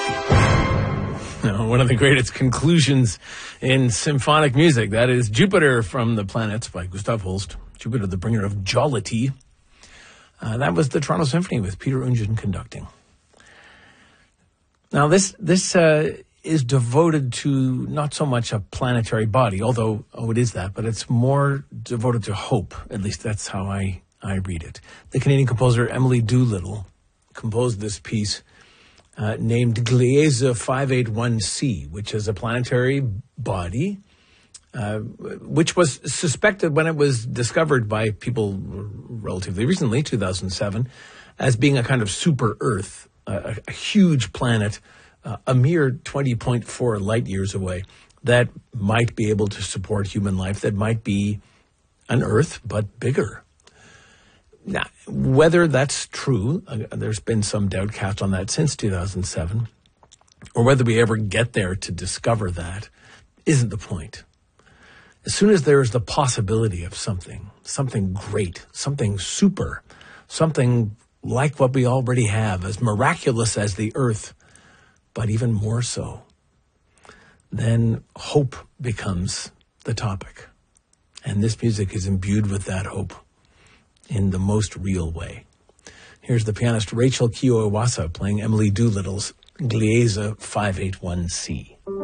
One of the greatest conclusions in symphonic music. That is Jupiter from the Planets by Gustav Holst. Jupiter, the bringer of jollity. That was the Toronto Symphony with Peter Ungen conducting. Now, this is devoted to not so much a planetary body, although, it is that, but it's more devoted to hope. At least that's how I read it. The Canadian composer Emily Doolittle composed this piece named Gliese 581c, which is a planetary body, which was suspected when it was discovered by people relatively recently, 2007, as being a kind of super Earth, a huge planet, a mere 20.4 light years away, that might be able to support human life, that might be an Earth, but bigger. Now, whether that's true, there's been some doubt cast on that since 2007, or whether we ever get there to discover that isn't the point. As soon as there is the possibility of something great, something super, something like what we already have, as miraculous as the Earth, but even more so, then hope becomes the topic. And this music is imbued with that hope in the most real way. Here's the pianist Rachel Kiyo Iwasa playing Emily Doolittle's Gliese 581c.